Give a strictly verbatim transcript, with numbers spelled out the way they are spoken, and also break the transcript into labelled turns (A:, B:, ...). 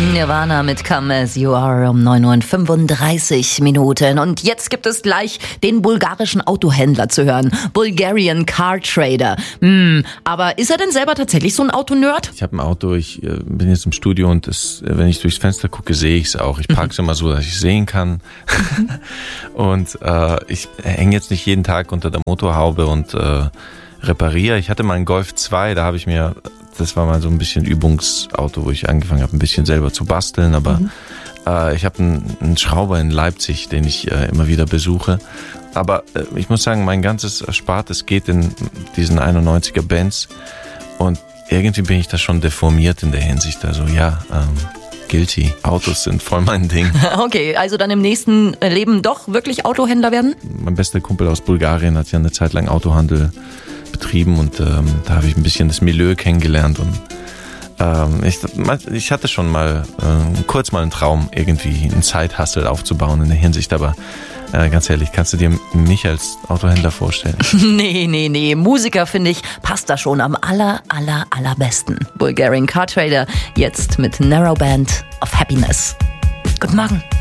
A: Nirvana mit Come As You Are um neun Uhr fünfunddreißig Minuten. Und jetzt gibt es gleich den bulgarischen Autohändler zu hören. Bulgarian Car Trader. Hm, aber ist er denn selber tatsächlich so ein Autonerd?
B: Ich habe ein Auto, ich äh, bin jetzt im Studio und das, wenn ich durchs Fenster gucke, sehe ich es auch. Ich parke es immer so, dass ich es sehen kann. und äh, ich hänge jetzt nicht jeden Tag unter der Motorhaube und äh, repariere. Ich hatte mal einen Golf zwei, da habe ich mir, das war mal so ein bisschen Übungsauto, wo ich angefangen habe, ein bisschen selber zu basteln, aber mhm. äh, ich habe einen, einen Schrauber in Leipzig, den ich äh, immer wieder besuche. Aber äh, ich muss sagen, mein ganzes Erspartes geht in diesen einundneunziger Benz und irgendwie bin ich da schon deformiert in der Hinsicht. Also ja, ähm, guilty. Autos sind voll mein Ding.
A: Okay, also dann im nächsten Leben doch wirklich Autohändler werden?
B: Mein bester Kumpel aus Bulgarien hat ja eine Zeit lang Autohandel betrieben und ähm, da habe ich ein bisschen das Milieu kennengelernt und ähm, ich, ich hatte schon mal äh, kurz mal einen Traum, irgendwie einen Side-Hustle aufzubauen in der Hinsicht, aber äh, ganz ehrlich, kannst du dir mich als Autohändler vorstellen?
A: nee, nee, nee, Musiker finde ich, passt da schon am aller, aller, allerbesten. Bulgarian Car Trader, jetzt mit Narrow Band of Happiness. Guten Morgen.